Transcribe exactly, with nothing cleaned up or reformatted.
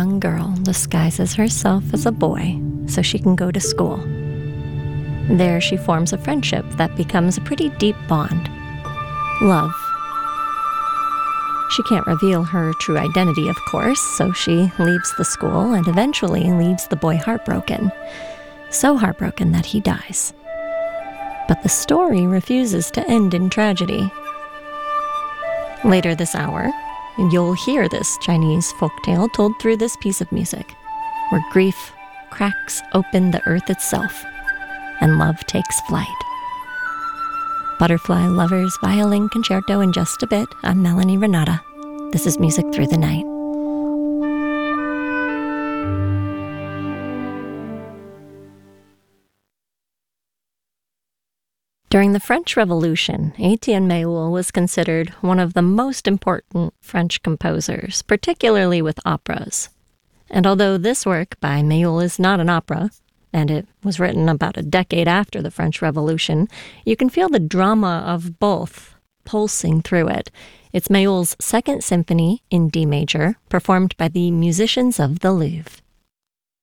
young girl disguises herself as a boy so she can go to school. There she forms a friendship that becomes a pretty deep bond. Love. She can't reveal her true identity, of course, so she leaves the school and eventually leaves the boy heartbroken. So heartbroken that he dies. But the story refuses to end in tragedy. Later this hour, you'll hear this Chinese folktale told through this piece of music, where grief cracks open the earth itself and love takes flight. Butterfly Lovers Violin Concerto in just a bit. I'm Melanie Renata. This is Music Through the Night. During the French Revolution, Etienne Méhul was considered one of the most important French composers, particularly with operas. And although this work by Méhul is not an opera, and it was written about a decade after the French Revolution, you can feel the drama of both pulsing through it. It's Méhul's Second Symphony in D major, performed by the musicians of the Louvre.